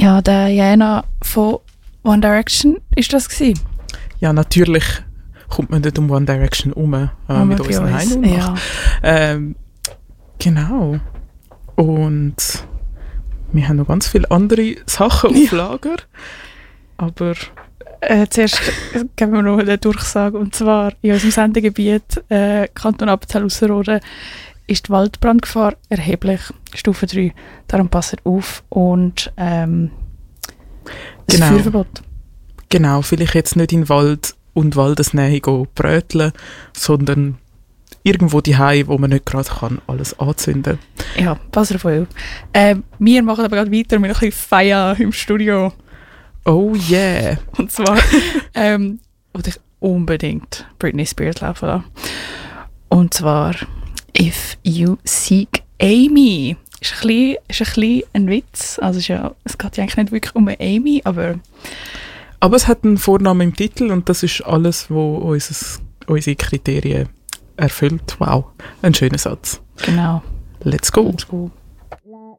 Ja, der Jana von One Direction ist das gewesen. Ja, natürlich kommt man nicht um One Direction mit unseren Heimnummern. Ja. Genau. Und wir haben noch ganz viele andere Sachen auf Lager. Aber zuerst geben wir noch eine Durchsage. Und zwar in unserem Sendegebiet Kanton Appenzell-Ausserrhoden ist die Waldbrandgefahr erheblich, Stufe 3. Darum passt auf und das Feuerverbot. Genau, vielleicht jetzt nicht in den Wald und Waldesnähe bröteln, sondern irgendwo daheim, wo man nicht gerade alles anzünden kann. Ja, pass auf euch. Wir machen aber gerade weiter mit ein bisschen Feier im Studio. Oh yeah! Und zwar wollte ich unbedingt Britney Spears laufen lassen. Und zwar If You Seek Amy. Ist ein bisschen ein Witz. Also es geht ja eigentlich nicht wirklich um eine Amy, aber es hat einen Vornamen im Titel und das ist alles, was unsere Kriterien erfüllt. Wow, ein schöner Satz. Genau. Let's go. Let's go.